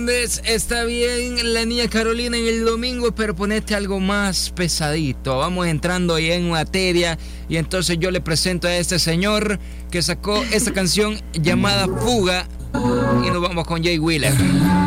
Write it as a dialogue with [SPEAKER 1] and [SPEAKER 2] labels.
[SPEAKER 1] Está bien la niña Carolina en el domingo, pero ponete algo más pesadito. Vamos entrando ya en materia y entonces yo le presento a este señor que sacó esta canción llamada Fuga y nos vamos con Jay Wheeler.